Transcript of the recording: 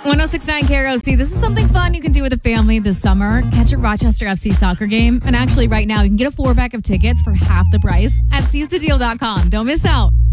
1069 KROC. This is something fun you can do with a family this summer. Catch a Rochester FC soccer game. And actually, right now, you can get a 4-pack of tickets for half the price at seizethedeal.com. Don't miss out.